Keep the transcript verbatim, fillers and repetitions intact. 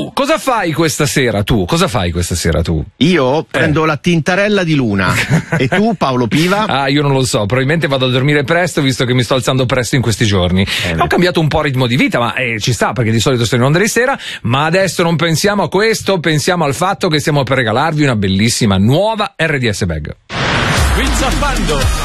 Tu cosa fai questa sera? Tu cosa fai questa sera tu? Io Eh. prendo la tintarella di Luna. E tu, Paolo Piva? Ah, io non lo so, probabilmente vado a dormire presto visto che mi sto alzando presto in questi giorni. Eh, Ho cambiato un po' ritmo di vita, ma eh, ci sta, perché di solito sto in onda di sera, ma adesso non pensiamo a questo, pensiamo al fatto che stiamo per regalarvi una bellissima nuova R D S Bag. Qui zappando